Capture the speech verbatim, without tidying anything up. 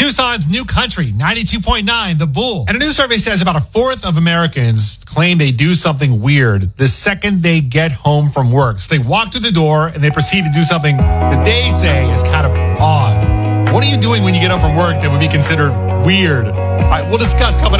Tucson's New Country, ninety-two point nine, The Bull. And a new survey says about a fourth of Americans claim they do something weird the second they get home from work. So they walk through the door and they proceed to do something that they say is kind of odd. What are you doing when you get home from work that would be considered weird? All right, we'll discuss coming up.